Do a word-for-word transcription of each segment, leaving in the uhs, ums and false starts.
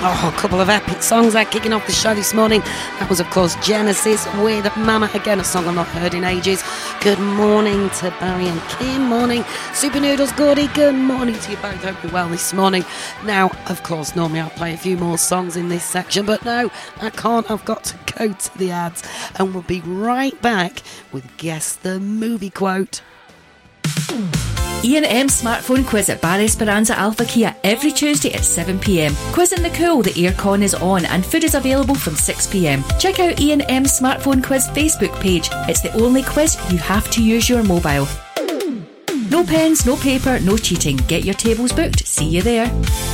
Oh, a couple of epic songs there kicking off the show this morning. That was, of course, Genesis with Mama. Again, a song I've not heard in ages. Good morning to Barry and Kim. Morning. Super Noodles, Gordy. Good morning to you both. Hope you're well this morning. Now, of course, normally I'll play a few more songs in this section, but no, I can't. I've got to go to the ads, and we'll be right back with Guess the Movie Quote. E and M Smartphone Quiz at Bar Esperanza Alpha Kia every Tuesday at seven p m. Quiz in the cool, the aircon is on and food is available from six p m. Check out E and M Smartphone Quiz Facebook page. It's the only quiz you have to use your mobile. No pens, no paper, no cheating. Get your tables booked. See you there.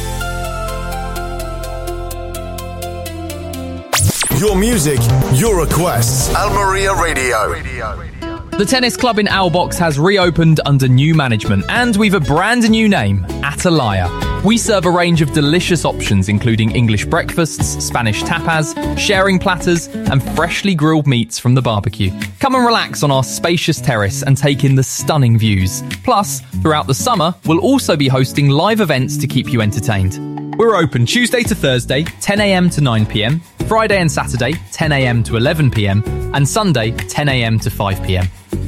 Your music, your requests. Almeria Radio. The tennis club in Albox has reopened under new management, and we've a brand new name, Atalaya. We serve a range of delicious options, including English breakfasts, Spanish tapas, sharing platters, and freshly grilled meats from the barbecue. Come and relax on our spacious terrace and take in the stunning views. Plus, throughout the summer, we'll also be hosting live events to keep you entertained. We're open Tuesday to Thursday, ten a m to nine p m, Friday and Saturday, ten a m to eleven p m, and Sunday, ten a m to five p m.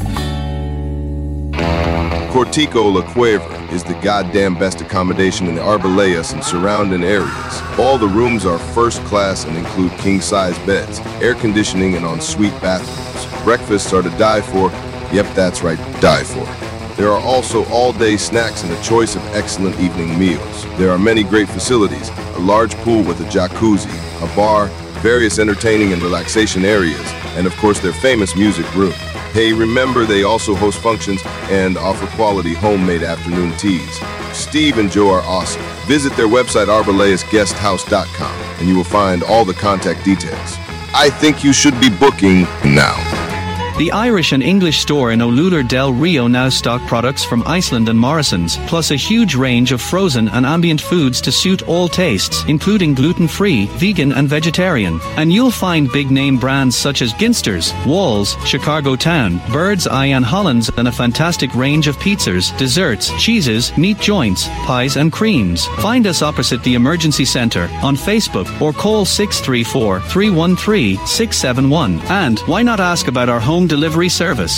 Cortico La Cueva is the goddamn best accommodation in the Arbelayas and surrounding areas. All the rooms are first class and include king-size beds, air conditioning, and ensuite bathrooms. Breakfasts are to die for. Yep, that's right, die for. There are also all-day snacks and a choice of excellent evening meals. There are many great facilities, a large pool with a jacuzzi, a bar, various entertaining and relaxation areas, and of course their famous music room. Hey, remember they also host functions and offer quality homemade afternoon teas. Steve and Joe are awesome. Visit their website arbelayas guest house dot com and you will find all the contact details. I think you should be booking now. The Irish and English store in Olular del Rio now stock products from Iceland and Morrison's, plus a huge range of frozen and ambient foods to suit all tastes, including gluten-free, vegan and vegetarian. And you'll find big-name brands such as Ginsters, Walls, Chicago Town, Bird's Eye and Hollands, and a fantastic range of pizzas, desserts, cheeses, meat joints, pies and creams. Find us opposite the Emergency Centre on Facebook or call six three four, three one three, six seven one. And why not ask about our home delivery service?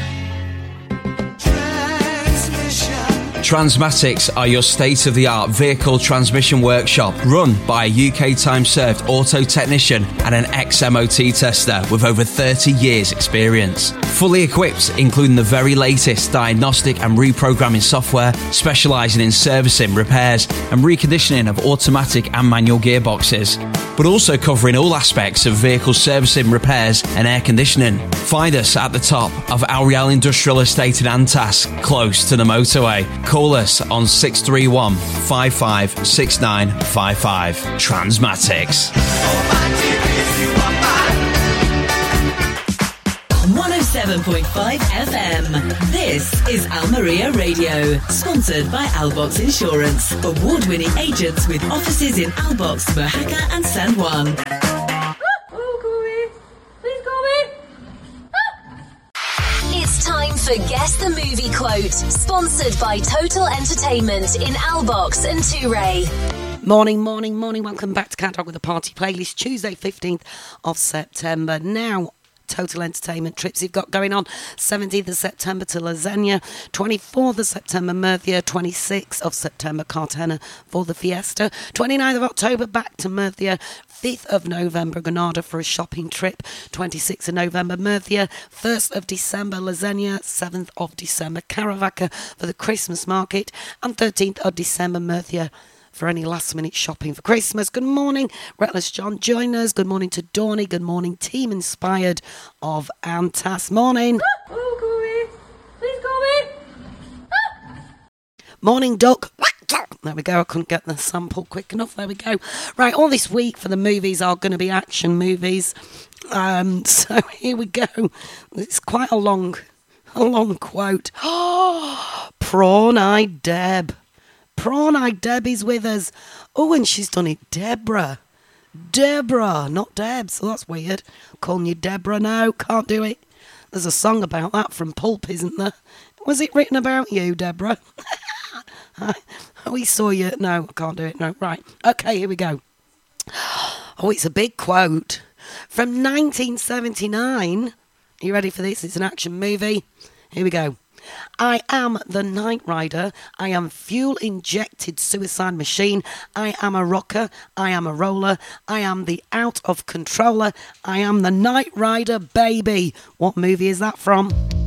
Transmatics are your state-of-the-art vehicle transmission workshop run by a U K time-served auto technician and an ex-M O T tester with over thirty years experience. Fully equipped, including the very latest diagnostic and reprogramming software, specialising in servicing, repairs and reconditioning of automatic and manual gearboxes, but also covering all aspects of vehicle servicing, repairs and air conditioning. Find us at the top of Ariel Industrial Estate in Antas, close to the motorway. Call us on six three one, five five six nine five five. Transmatics. one oh seven point five F M. This is Almeria Radio, sponsored by Albox Insurance. Award-winning agents with offices in Albox, Mojaca and San Juan. It's time for Guess the Movie Quote, sponsored by Total Entertainment in Albox and Touray. Morning, morning, morning. Welcome back to Cat Dog with a Party Playlist. Tuesday, fifteenth of September. Now, Total Entertainment trips you've got going on. seventeenth of September to Lasagna, twenty-fourth of September Murcia, twenty-sixth of September Cartagena for the Fiesta, twenty-ninth of October back to Murcia, fifth of November Granada for a shopping trip, twenty-sixth of November Murcia, first of December Lasagna, seventh of December Caravaca for the Christmas market, and thirteenth of December Murcia for any last minute shopping for Christmas. Good morning, Reckless John, join us. Good morning to Dawny. Good morning, Team Inspired of Antas. Morning. Oh, Corey. Please call me. Morning, Duck. There we go. I couldn't get the sample quick enough. There we go. Right, all this week for the movies are going to be action movies. Um, so here we go. It's quite a long, a long quote. Oh, Prawn-Eyed Deb. Prawn-Eyed Debbie's with us. Oh, and she's done it Deborah. Deborah, not Deb, so that's weird. I'm calling you Deborah now, can't do it. There's a song about that from Pulp, isn't there? Was it written about you, Deborah? We saw you. No, I can't do it. No, right. Okay, here we go. Oh, it's a big quote. From nineteen seventy-nine. Are you ready for this? It's an action movie. Here we go. I am the Knight Rider. I am fuel-injected suicide machine. I am a rocker. I am a roller. I am the out of controller. I am the Knight Rider, baby. What movie is that from?